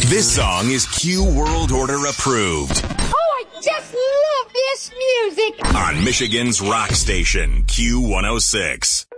This song is Q World Order approved. Oh, I just love this music. On Michigan's rock station, Q106.